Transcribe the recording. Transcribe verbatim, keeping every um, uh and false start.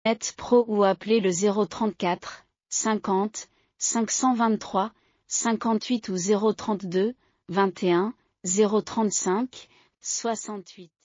Pro ou appelez le zéro trente-quatre, cinquante, cinq cent vingt-trois, cinquante-huit ou zéro trente-deux, vingt et un, zéro trente-cinq, soixante-huit.